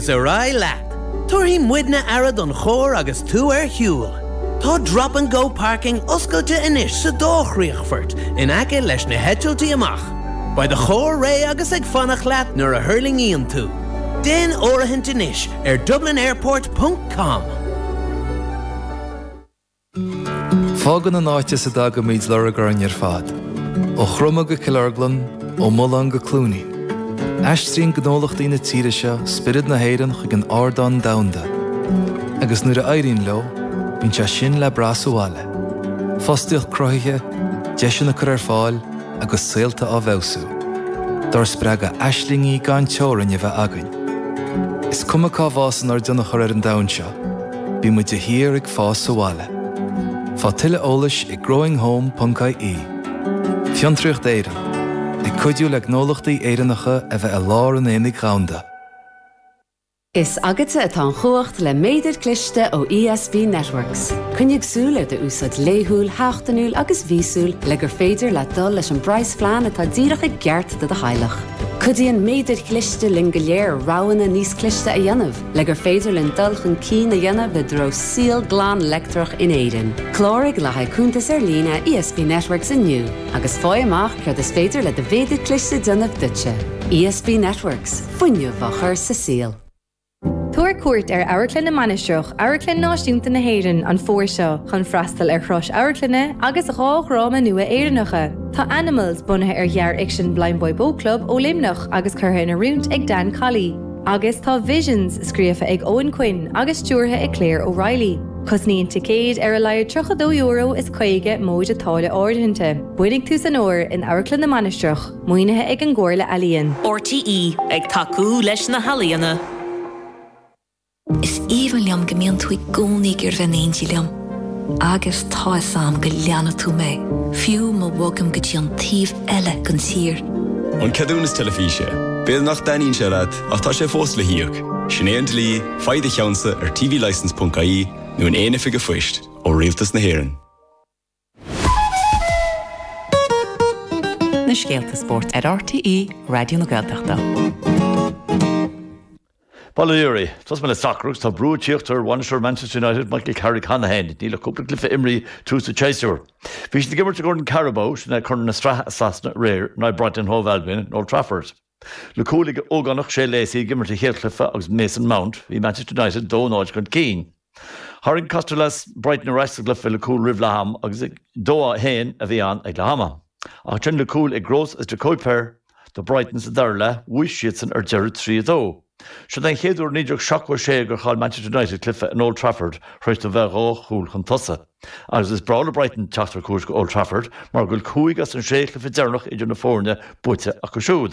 Agus Rai Lad. Tuaí muidna arad an chór agus tú hiúil. Tá drop and go parking oscailte inis sa dóchríochfort in aice leis na heitiltí amach. By the chór ré agus ag fannach leat nuair a hurling íon tú. Den orithint inis dublinairport.com. Fágan an áite sa dag go míid leragar an ar fad. Ó chruma go Killarglan, ó Mullan go Clúnaí. Aistrín gnólachtaí na tíre seo spirid na héireann chuig an ardán damhanda. Agus nuair a éiríonn leo, bíonn sé sin le brasúáile. Fostaíoch cruthaithe, deise na chur ar fáil agus saolta á bhebhsú. Dar spreaga aislingaí gan teorann a bheith againn. Is cuma cá bhásan ar duna chur ar an damhan seo, bí muid de hir ag fás súáile. Fá tuile eolais i growinghome.ie. Fiontraocht éireann. Ag cuidiú le gnólachtaí éireannacha a bheith a lár an éananig ghaunda. Is agate atá an chuacht le méidir cliste ó ESB Networks. Cunneag súla de úsad léthúil, heachtanúil agus vísúil le gur féidir le dul leis an brais flean atá díreach ag geart de hailech. Cudaíonn méidir cliste lin go léir ráhanna níos cliste a dhéanamh, le gur féidir lin dulchan cín a dhéanamh le dro síl glán lectrach in éireann. Clórig le haicúntas ar lína ESB Networks inniu, agus fáil amach cud is féidir le de méidir cliste dionmh dutse. ESB Networks, fuinneamh a chur sa síl. Tuair cuairt ar Airclin na Manisteach, Airclin náisiúnta na héireann an fóir seo chun freastal ar chrois Airclinne agus ráma nua éireannacha. Tá Animals bunathe ar ghearr Action Blind Boy Boat Club ó Limnach agus curtha ina rúnt ag Dan Colley. Agus tá Visions scríofa ag Owen Quinn agus stúrtha ag Claire O'Reilly. Cosníonn ticéad ar a leir €32 is chuige móid atála áirithinte. Buidig tú san óir in Airclin na Manisteach, muoinethe ag an gcóirle alíonn. RTE ag tacú leis na halíonna. Is even liam gemeen tú gúnig ar bhenéintí liam. Agus tá sam go leanna tú mé. Fiú má bhagam go dtí an tíomh eile gan tír. An cadún is telefíse. Béad nach daíonn sé rad ach tá sé fós le hiíoch. Sinnéant lí, faide cheansa ar tvlicense.ie nó an éana fiige fuist ó rialtas na hÉireann. Na Scéalta Sport ar RTE, Radio na Gaeltachta. Ballyuri, tas me sacrúgus tá brú tíochttar Wanshire Manchester United Michael Carrick Hanahan, ní le cúpla clifa imrí tús a Chaser. Bhí sin gimmert Gordon Carabao sinna chun na strath asasna réir ná Brighton Hove Albion in Old Trafford. Le cúlaigh ógánach sé lésaí gimmert a chéalclifa agus Mason Mount, hí Manchester United dónáid chun cín. Haring Castellas Brighton Arrested glyfa le cúl Riv Laham agus dó héin a bhí an ag Lahama. Ach tún le cúl ag Gross is de Coiper, the Brighton sa darla, bhuis siadsan ar Jared 3-2. Should I hear the Nijoch Shock or Shag or call Manchester United Cliff in Old Trafford, first of all, Hul Contossa. As this Brawler Brighton Chatter Course Old Trafford, Margul Kuigas and Shake Cliff Zernoch in Uniformia, Butza Akushud.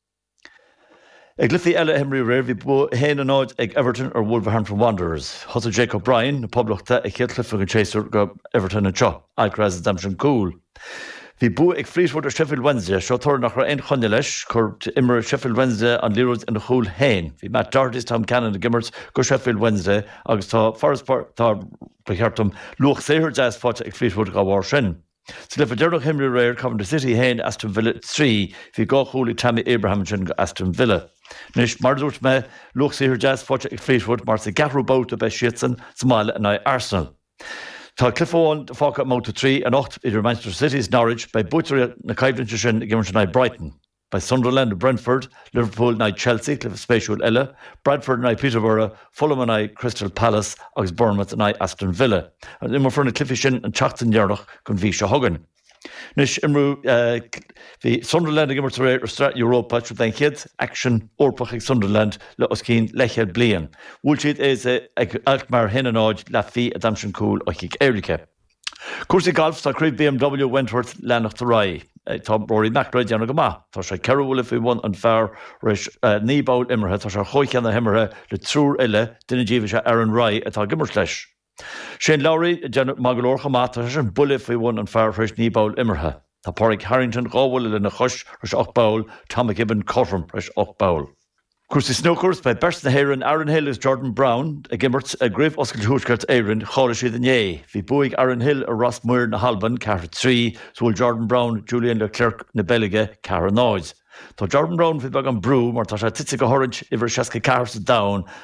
A Gliffy Ella Henry Revi Bo Hain and Odd Egg Everton or Wolverhampton Wanderers. Hustle Jacob Bryan, the public that a Kid Cliff and Chaser go Everton and Chop, Alcaraz Redemption Cool. Bhí bu ag Fleetwood ar Sheffield Wednesday, seo tóir nach ra ein chunne leis, chur immer Sheffield Wednesday an líróid in the Chúl Hain. Bhí Matt Doherty's Tom Cannon the Gimmert go Sheffield Wednesday, agus tá Forest Park tá becheartm Luach Saher Jazz fáte ag Fleetwood go bhar sin. So le Fadernach Henry Rare Coventry City Hain Aston Villa 3, bhí go chúlaí Tammy Abraham sin go Aston Villa. Nis mar dúirt me Luach Saher Jazz fáte ag Fleetwood mar sa gahrú bóta be siatsan smáile an Arsenal. Tá Clifón fáca móta 3 and 8 idir Manchester City's Norwich by Butcher na Caiblinse sin gimmert na Brighton. By Sunderland and Brentford, Liverpool na Chelsea, Cliff Spatial Ella, Bradford na Peterborough, Fulham na Crystal Palace, agus Bournemouth na Aston Villa. And immer for na Cliffy sin and Chachton Yarnach gon bhí se hogan. Nis imru the Sunderland gimmert ré Strat Europa tru den kids action orpach ag Sunderland le os cín lechel blian. Woolsheet is ag Alkmaar Hinanaid la fi adamtion cool och ag Erika. Cursi golf tá Craig BMW Wentworth Lanach to Rai. Tá Rory McIlroy deanna go maith. Tá sé Carol if we won an fair reis níbáil immerthe tá sé choiceanna himmerthe le trúr eile duine díobh sé Aaron Rai atá gimmert leis. Shane Lowry magalor chamata sin bulle fi won an fair fresh níbáil immerthe. Tá Pádraig Harrington gáhfuil le na chos reis 8 báil, Tom McGibbon Cotram reis 8 báil. Cursi snowcourse by Bersen Heron, Aaron Hill is Jordan Brown, a gimmert a grave Oscar Hoochkart Aaron, Cholishi the Nye. Vi Boig Aaron Hill, a Ross Muir na Halban, Carter 3, so will Jordan Brown, Julian Leclerc na Bellige, Cara Noise. Tá Jordan Brown fi bag an brú, mar tá sé titsig a horrid iver seaca cars down,